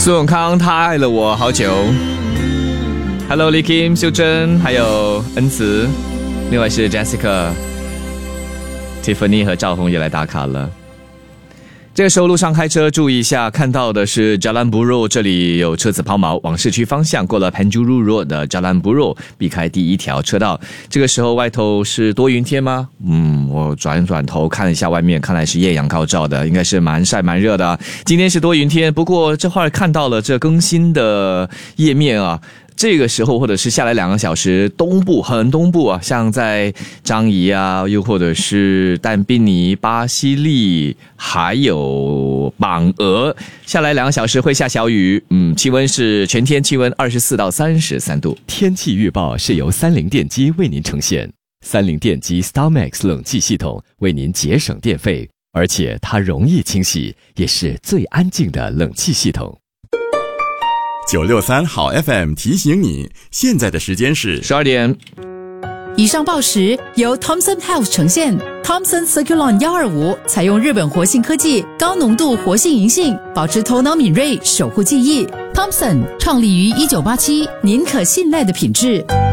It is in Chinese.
苏永康他爱了我好久。Hello Li Kim、秀珍还有恩慈，另外是 Jessica、Tiffany 和赵红也来打卡了。这个时候路上开车注意一下，看到的是 Jalan Buroh， 这里有车子抛锚，往市区方向过了 Penjuru Road 的 Jalan Buroh， 避开第一条车道。这个时候外头是多云天吗？我转头看了一下外面，看来是艳阳高照的，应该是蛮晒蛮热的。今天是多云天，不过这会儿看到了这更新的页面啊。这个时候或者是下来2个小时，东部很东部啊，像在樟宜啊，又或者是但宾尼、巴西利，还有榜鹅，下来2个小时会下小雨。气温是全天气温24到33度。 天气预报是由三菱电机为您呈现，三菱电机 StarMax 冷气系统为您节省电费，而且它容易清洗，也是最安静的冷气系统。 963好 FM 提醒你，现在的时间是 12点。 以上报时由 Thomson Health 呈现。Thomson Circulon 125采用日本活性科技，高浓度活性银杏，保持头脑敏锐，守护记忆。Thomson 创立于1987，您可信赖的品质。